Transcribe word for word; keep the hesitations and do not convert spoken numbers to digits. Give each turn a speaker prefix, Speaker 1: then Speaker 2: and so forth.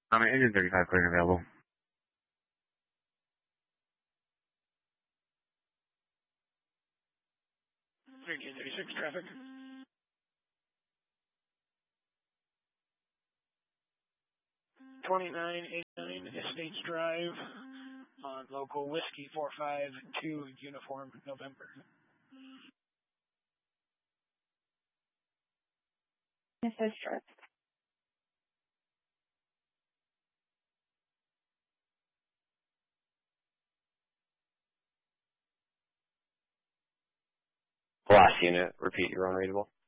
Speaker 1: Um, engine thirty-five clear and available.
Speaker 2: thirteen thirty-six traffic. twenty-nine eighty-nine Estates Drive on local whiskey four five two uniform November.
Speaker 3: This is true.
Speaker 4: Last unit, repeat your unreadable.